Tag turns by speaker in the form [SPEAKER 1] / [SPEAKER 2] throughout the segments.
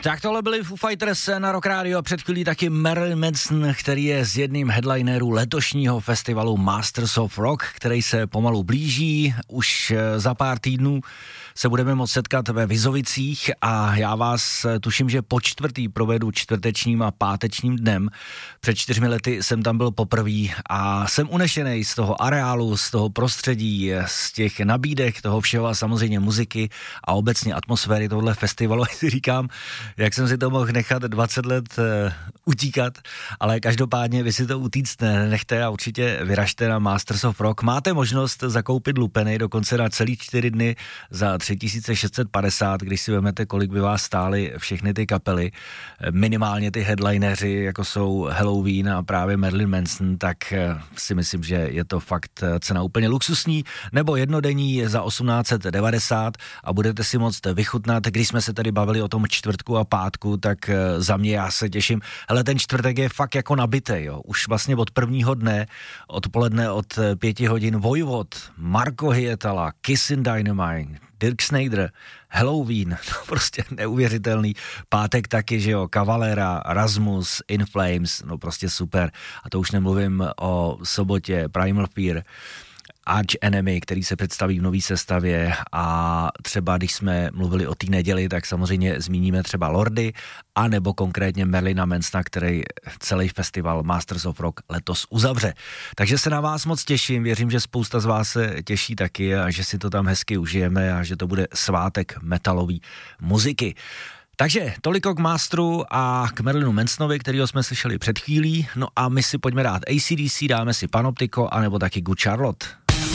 [SPEAKER 1] Tak tohle byli Foo Fighters na Rock Radio a před chvílí taky Marilyn Manson, který je s jedním headlinerů letošního festivalu Masters of Rock, který se pomalu blíží. Už za pár týdnů se budeme moct setkat ve Vizovicích a já vás tuším, že po čtvrtý provedu čtvrtečním a pátečním dnem. Před 4 lety jsem tam byl poprvé a jsem unešený z toho areálu, z toho prostředí, z těch nabídek, toho všeho a samozřejmě muziky a obecně atmosféry tohle festivalu. Si říkám, jak jsem si to mohl nechat 20 let utíkat, ale každopádně vy si to utíct nechte a určitě vyražte na Masters of Rock. Máte možnost zakoupit lupeny dokonce na celý 4 dny za 3650, když si vezmete, kolik by vás stály všechny ty kapely, minimálně ty headlineři, jako jsou Halloween a právě Marilyn Manson, tak si myslím, že je to fakt cena úplně luxusní, nebo jednodenní za 1890 a budete si moct vychutnat. Když jsme se tady bavili o tom čtvrtku a pátku, tak za mě já se těším. Hele, ten čtvrtek je fakt jako nabitej, jo. Už vlastně od prvního dne, odpoledne od 5 hodin Vojvod, Marko Hyetala, Kissin' Dynamite, Dirk Snyder, Halloween, prostě neuvěřitelný. Pátek taky, že jo, Cavalera, Rasmus, In Flames, no prostě super. A to už nemluvím o sobotě, Primal Fear, Arch Enemy, který se představí v nový sestavě a třeba když jsme mluvili o té neděli, tak samozřejmě zmíníme třeba Lordy a nebo konkrétně Marilyna Mansona, který celý festival Masters of Rock letos uzavře. Takže se na vás moc těším, věřím, že spousta z vás se těší taky a že si to tam hezky užijeme a že to bude svátek metalový muziky. Takže toliko k Masteru a k Marilynu Mansonovi, kterýho jsme slyšeli před chvílí. No a my si pojďme dát AC/DC, dáme si Panoptico anebo taky Good Charlotte.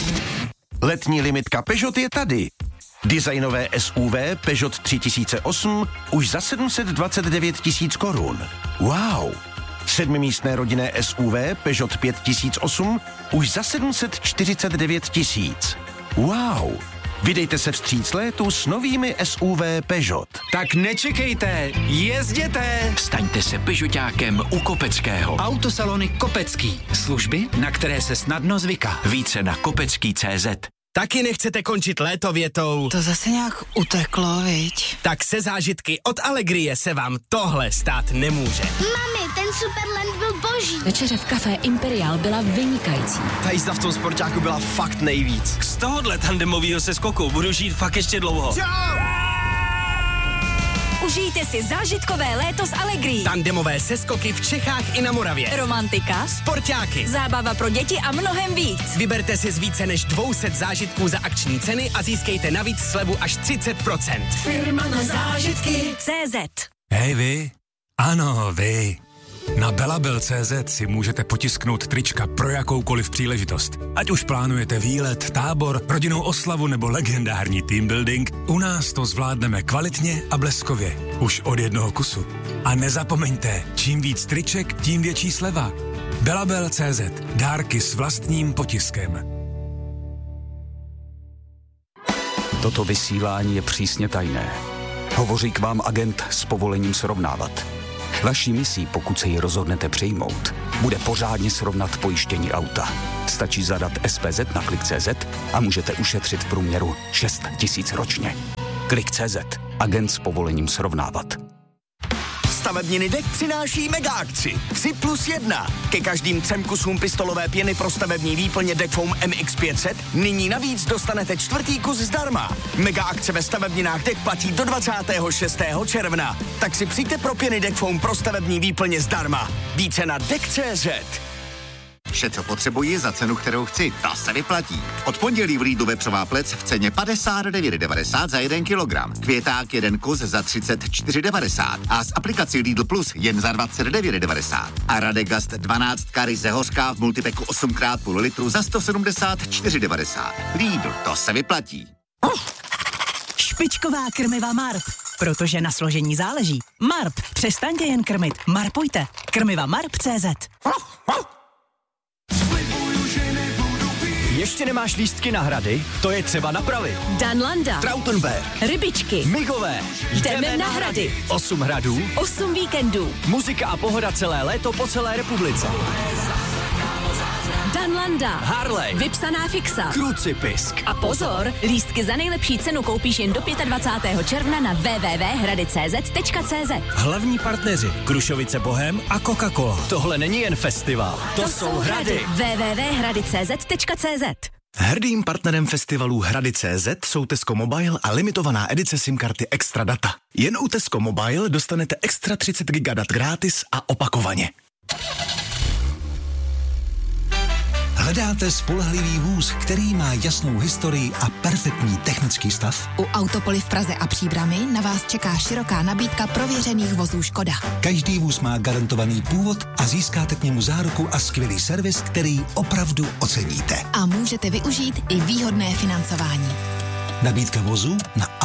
[SPEAKER 2] Letní limitka Peugeot je tady. Designové SUV Peugeot 3008 už za 729 000 korun. Wow! 7místné rodinné SUV Peugeot 5008 už za 749 000. Wow! Vydejte se vstříc létu s novými SUV Peugeot.
[SPEAKER 3] Tak nečekejte, jezděte!
[SPEAKER 4] Staňte se Peugeotákem u Kopeckého.
[SPEAKER 3] Autosalony Kopecký. Služby, na které se snadno zvyká.
[SPEAKER 4] Více na kopecký.cz.
[SPEAKER 5] Taky nechcete končit léto větou?
[SPEAKER 6] To zase nějak uteklo, viď?
[SPEAKER 5] Tak se zážitky od Allegrie se vám tohle stát nemůže.
[SPEAKER 7] Mami, ten Superland byl boží.
[SPEAKER 8] Večeře v kafé Imperial byla vynikající.
[SPEAKER 5] Ta jízda v tom sportáku byla fakt nejvíc. Z tohohle tandemovýho seskoku budu žít fakt ještě dlouho.
[SPEAKER 8] Užijte si zážitkové léto s Allegrií.
[SPEAKER 5] Tandemové seskoky v Čechách i na Moravě.
[SPEAKER 8] Romantika,
[SPEAKER 5] Sportáky,
[SPEAKER 8] zábava pro děti a mnohem víc.
[SPEAKER 5] vyberte si z více než 200 zážitků za akční ceny a získejte navíc slevu až 30%.
[SPEAKER 8] Firma na zážitky CZ.
[SPEAKER 9] Hej vy, ano vy. Na Belabel.cz si můžete potisknout trička pro jakoukoliv příležitost. Ať už plánujete výlet, tábor, rodinnou oslavu nebo legendární teambuilding, u nás to zvládneme kvalitně a bleskově. Už od jednoho kusu. A nezapomeňte, čím víc triček, tím větší sleva. Belabel.cz. Dárky s vlastním potiskem.
[SPEAKER 4] Toto vysílání je přísně tajné. Hovoří k vám agent s povolením srovnávat. Vaší misí, pokud se ji rozhodnete přijmout, bude pořádně srovnat pojištění auta. Stačí zadat SPZ na Klik.cz a můžete ušetřit v průměru 6 000 ročně. Klik.cz. Agent s povolením srovnávat.
[SPEAKER 2] Stavebniny DEK přináší mega akci 3+1. Ke každým 3 kusům pistolové pěny pro stavební výplně DEK Foam MX500 nyní navíc dostanete 4. kus zdarma. Mega akce ve stavebninách DEK platí do 26. června. Tak si přijďte pro pěny DEK Foam pro stavební výplně zdarma. Více na DEK.cz.
[SPEAKER 10] Vše, co potřebuji za cenu, kterou chci, ta se vyplatí. Od pondělí v Lidlu vepřová plec v ceně 59,90 za 1 kilogram. Květák 1 kus za 34,90 a z aplikací Lidl Plus jen za 29,90. A Radegast 12 ryze hořká v multipeku 8x půl litru za 174,90. Lidl, to se vyplatí.
[SPEAKER 6] Špičková krmiva Marp. Protože na složení záleží. Marp, přestaňte jen krmit. Marpujte. Krmiva Marp.cz.
[SPEAKER 3] Ještě nemáš lístky na hrady? To je třeba napravit.
[SPEAKER 8] Danlanda,
[SPEAKER 3] Trautenberg,
[SPEAKER 8] Rybičky,
[SPEAKER 3] Migové,
[SPEAKER 8] jdeme na hrady.
[SPEAKER 3] 8 hradů,
[SPEAKER 8] 8 víkendů.
[SPEAKER 3] muzika a pohoda celé léto po celé republice.
[SPEAKER 8] Roman Landa,
[SPEAKER 5] Harley,
[SPEAKER 8] vypsaná fixa,
[SPEAKER 5] Krucipisk.
[SPEAKER 8] a pozor, lístky za nejlepší cenu koupíš jen do 25. června na www.hradicz.cz.
[SPEAKER 5] Hlavní partneři Krušovice Bohem a Coca-Cola. Tohle není jen festival, to jsou hrady.
[SPEAKER 8] www.hradicz.cz.
[SPEAKER 11] Hrdým partnerem festivalu Hrady.cz jsou Tesco Mobile a limitovaná edice SIM karty Extra Data. Jen u Tesco Mobile dostanete extra 30 GB dat gratis a opakovaně.
[SPEAKER 12] Hledáte spolehlivý vůz, který má jasnou historii a perfektní technický stav?
[SPEAKER 13] U Autopoly v Praze a Příbrami na vás čeká široká nabídka prověřených vozů Škoda.
[SPEAKER 12] Každý vůz má garantovaný původ a získáte k němu záruku a skvělý servis, který opravdu oceníte.
[SPEAKER 13] A můžete využít i výhodné financování.
[SPEAKER 12] Nabídka vozů na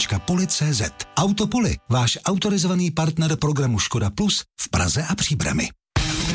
[SPEAKER 12] auto-poli.cz. Autopoly, váš autorizovaný partner programu Škoda Plus v Praze a Příbrami.